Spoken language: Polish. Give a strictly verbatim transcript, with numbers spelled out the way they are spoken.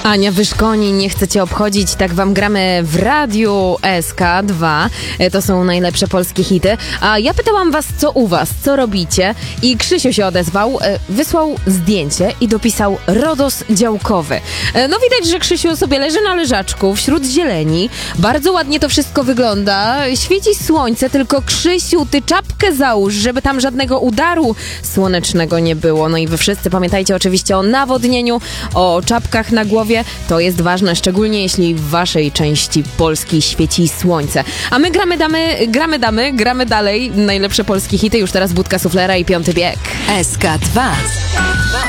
Ania Wyszkoni, nie chcę cię obchodzić, tak wam gramy w radiu S K dwa. To są najlepsze polskie hity. A ja pytałam was, co u was, co robicie? I Krzysiu się odezwał, wysłał zdjęcie i dopisał Rodos działkowy. No widać, że Krzysiu sobie leży na leżaczku wśród zieleni. Bardzo ładnie to wszystko wygląda. Świeci słońce, tylko Krzysiu, ty czapkę załóż, żeby tam żadnego udaru słonecznego nie było. No i wy wszyscy pamiętajcie oczywiście o nawodnieniu, o czapkach na głowie. To jest ważne, szczególnie jeśli w waszej części Polski świeci słońce. A my gramy damy, gramy damy, gramy dalej. Najlepsze polskie hity, już teraz Budka Suflera i Piąty Bieg. S K dwa.